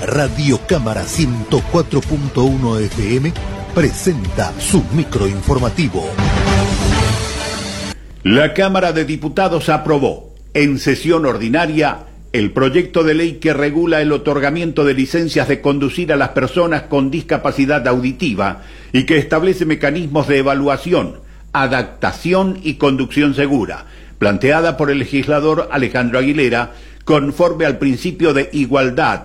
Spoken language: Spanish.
Radio Cámara 104.1 FM presenta su microinformativo. La Cámara de Diputados aprobó, en sesión ordinaria, el proyecto de ley que regula el otorgamiento de licencias de conducir a las personas con discapacidad auditiva y que establece mecanismos de evaluación, adaptación y conducción segura, planteada por el legislador Alejandro Aguilera, conforme al principio de igualdad,